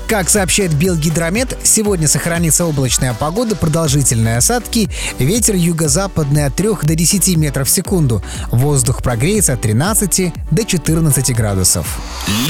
Как сообщает Белгидромет, сегодня сохранится облачная погода, продолжительные осадки, ветер юго-западный от 3 до 10 метров в секунду. Воздух прогреется от 13 до 14 градусов.